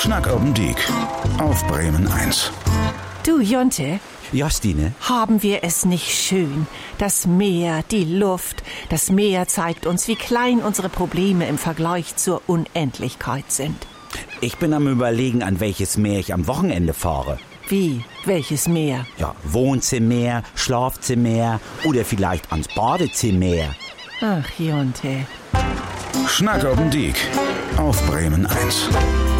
Schnack auf'n Diek auf Bremen 1. Du, Jonte, Ja, Stine? haben wir es nicht schön? Das Meer, die Luft. Das Meer zeigt uns, wie klein unsere Probleme im Vergleich zur Unendlichkeit sind. Ich bin am Überlegen, an welches Meer ich am Wochenende fahre. Wie? Welches Meer? Ja, Wohnzimmer, Schlafzimmer oder vielleicht ans Badezimmer. Ach, Jonte. Schnack auf'n Diek auf Bremen 1.